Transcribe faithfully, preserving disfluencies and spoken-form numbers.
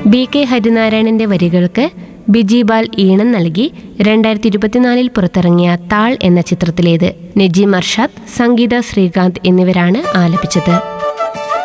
B K ഹരിനാരായണന്റെ വരികൾക്ക് ബിജിബാൽ ഈണം നൽകി രണ്ടായിരത്തി ഇരുപത്തിനാലിൽ പുറത്തിറങ്ങിയ താൾ എന്ന ചിത്രത്തിലേത്. നജീം അർഷാദ്, സംഗീത ശ്രീകാന്ത് എന്നിവരാണ് ആലപിച്ചത്.